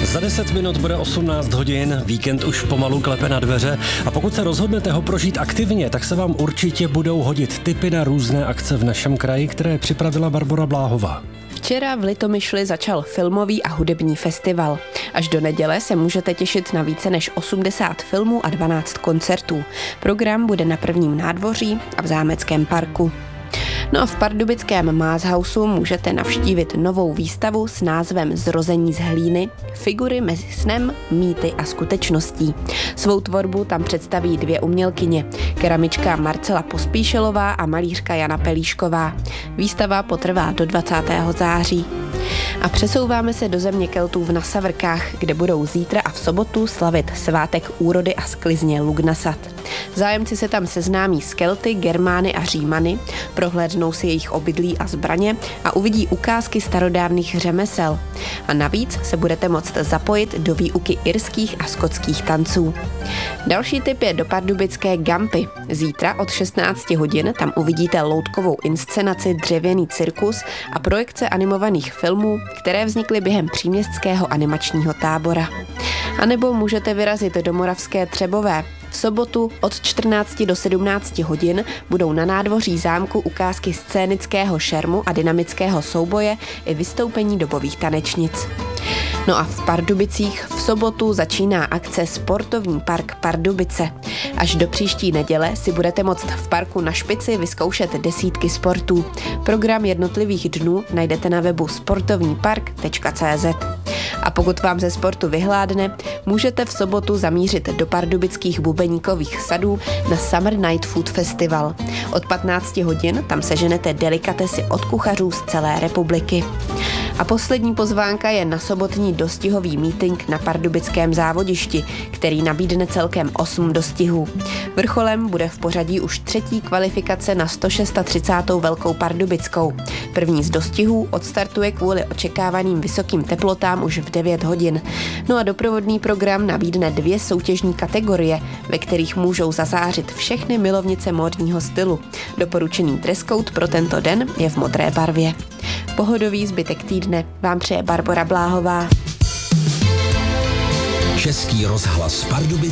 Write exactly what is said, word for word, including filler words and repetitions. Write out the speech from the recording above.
Za deset minut bude osmnáct hodin, víkend už pomalu klepe na dveře a pokud se rozhodnete ho prožít aktivně, tak se vám určitě budou hodit tipy na různé akce v našem kraji, které připravila Barbora Bláhová. Včera v Litomyšli začal filmový a hudební festival. Až do neděle se můžete těšit na více než osmdesát filmů a dvanáct koncertů. Program bude na prvním nádvoří a v Zámeckém parku. No a v pardubickém Mázhausu můžete navštívit novou výstavu s názvem Zrození z hlíny, figury mezi snem, mýty a skutečností. Svou tvorbu tam představí dvě umělkyně, keramička Marcela Pospíšelová a malířka Jana Pelíšková. Výstava potrvá do dvacátého září. A přesouváme se do země Keltů v Nasavrkách, kde budou zítra a v sobotu slavit svátek úrody a sklizně Lugnasad. Zájemci se tam seznámí s Kelty, Germány a Římany, prohlédnou si jejich obydlí a zbraně a uvidí ukázky starodávných řemesel. A navíc se budete moct zapojit do výuky irských a skotských tanců. Další tip je do pardubické Gampy. Zítra od šestnáct hodin tam uvidíte loutkovou inscenaci Dřevěný cirkus a projekce animovaných filmů, které vznikly během příměstského animačního tábora. A nebo můžete vyrazit do Moravské Třebové. V sobotu od čtrnácti do sedmnácti hodin budou na nádvoří zámku ukázky scénického šermu a dynamického souboje i vystoupení dobových tanečnic. No a v Pardubicích v sobotu začíná akce Sportovní park Pardubice. Až do příští neděle si budete moct v parku na špici vyzkoušet desítky sportů. Program jednotlivých dnů najdete na webu sportovní park tečka cé zet. A pokud vám ze sportu vyhládne, můžete v sobotu zamířit do pardubických bubeníkových sadů na Summer Night Food Festival. Od patnácti hodin tam seženete delikatesy od kuchařů z celé republiky. A poslední pozvánka je na sobotní dostihový mítink na pardubickém závodišti, který nabídne celkem osm dostihů. Vrcholem bude v pořadí už třetí kvalifikace na sto třicátou šestou Velkou Pardubickou. První z dostihů odstartuje kvůli očekávaným vysokým teplotám už v devět hodin. No a doprovodný program nabídne dvě soutěžní kategorie, ve kterých můžou zazářit všechny milovnice módního stylu. Doporučený dress code pro tento den je v modré barvě. Pohodový zbytek týdne vám přeje Barbora Bláhová. Český rozhlas Pardubice.